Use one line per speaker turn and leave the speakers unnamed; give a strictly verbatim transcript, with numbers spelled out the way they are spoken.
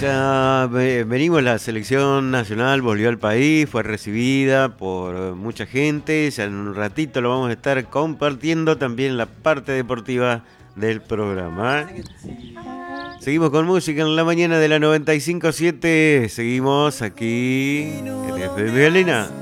Ya ve- venimos, la selección nacional volvió al país, fue recibida por mucha gente. Ya en un ratito lo vamos a estar compartiendo también la parte deportiva del programa. Seguimos con música en la mañana de la noventa y cinco punto siete. Seguimos aquí en F M Violina.